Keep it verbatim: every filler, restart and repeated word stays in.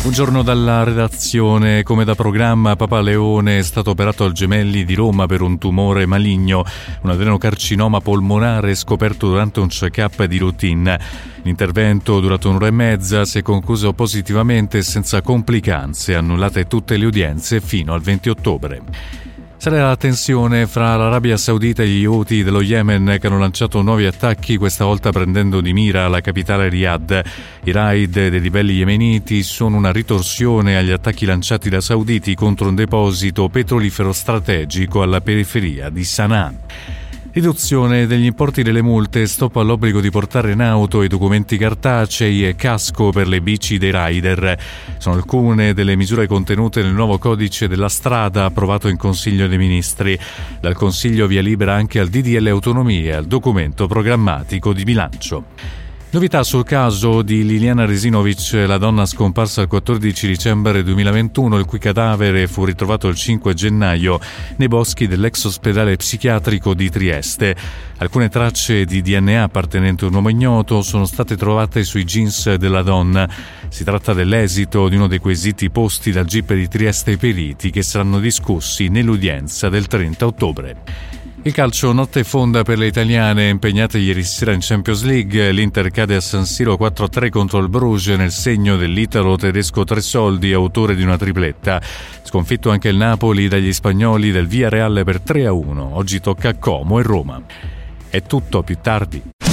Buongiorno dalla redazione. Come da programma, Papa Leone è stato operato al Gemelli di Roma per un tumore maligno, un adenocarcinoma polmonare scoperto durante un check-up di routine. L'intervento, durato un'ora e mezza, si è concluso positivamente senza complicanze, annullate tutte le udienze fino al venti ottobre. Sarà la tensione fra l'Arabia Saudita e gli Houthi dello Yemen, che hanno lanciato nuovi attacchi, questa volta prendendo di mira la capitale Riyadh. I raid dei ribelli yemeniti sono una ritorsione agli attacchi lanciati da sauditi contro un deposito petrolifero strategico alla periferia di Sana'a. Riduzione degli importi delle multe, stop all'obbligo di portare in auto i documenti cartacei e casco per le bici dei rider. Sono alcune delle misure contenute nel nuovo codice della strada approvato in Consiglio dei Ministri. Dal Consiglio via libera anche al D D L Autonomie e al documento programmatico di bilancio. Novità sul caso di Liliana Resinovic, la donna scomparsa il quattordici dicembre duemilaventuno, il cui cadavere fu ritrovato il cinque gennaio nei boschi dell'ex ospedale psichiatrico di Trieste. Alcune tracce di D N A appartenenti a un uomo ignoto sono state trovate sui jeans della donna. Si tratta dell'esito di uno dei quesiti posti dal G I P di Trieste ai periti, che saranno discussi nell'udienza del trenta ottobre. Il calcio, notte fonda per le italiane impegnate ieri sera in Champions League. L'Inter cade a San Siro quattro a tre contro il Bruges nel segno dell'italo tedesco Tresoldi, autore di una tripletta. Sconfitto anche il Napoli dagli spagnoli del Villarreal per tre a uno. Oggi tocca a Como e Roma. È tutto, più tardi.